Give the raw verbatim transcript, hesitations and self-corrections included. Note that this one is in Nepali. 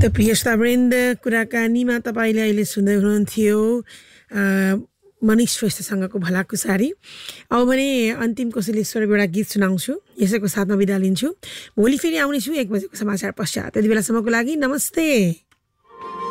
त प्रिय श्रोतावृन्द, कुराकानीमा तपाईँले अहिले सुन्दै हुनुहुन्थ्यो मनिष श्रेष्ठसँगको भलाकुसारी। अब भने अन्तिम कोसेलीश्वर एउटा गीत सुनाउँछु, यसैको साथमा बिदा लिन्छु। भोलि फेरि आउनेछु एक बजेको समाचार पश्चात। त्यति बेलासम्मको लागि नमस्ते।